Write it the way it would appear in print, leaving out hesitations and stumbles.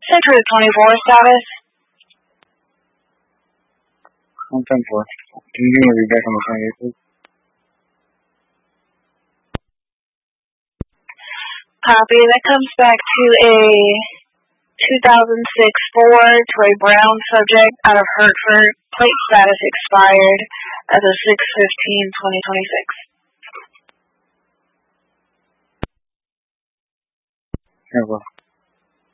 Century 24 status. I'm 10-4. Can you give me a read back on the 28th, please? Copy. That comes back to a 2006 Ford to a brown subject out of Hertford. Plate status expired as of 6/15/2026. Here, well.